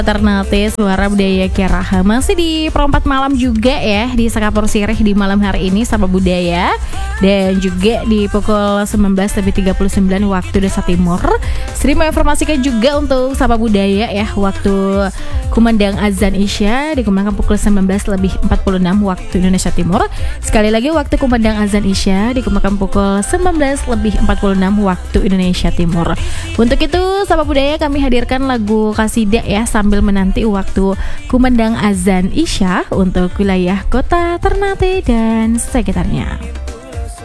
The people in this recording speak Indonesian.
Ternate Suara Budaya Keraha masih di perempat malam juga ya di Sekapur Sirih di malam hari ini Sapa Budaya, dan juga di pukul 19.39 waktu Indonesia Timur. Sri menginformasikan juga untuk Sapa Budaya ya, waktu kumandang azan Isya dikumandangkan pukul 19.46 waktu Indonesia Timur. Sekali lagi waktu kumandang azan Isya dikumandangkan pukul 19.46 waktu Indonesia Timur. Untuk itu Sapa Budaya kami hadirkan lagu kasidah ya sambil menanti waktu kumandang azan Isya untuk wilayah kota Ternate dan sekitarnya.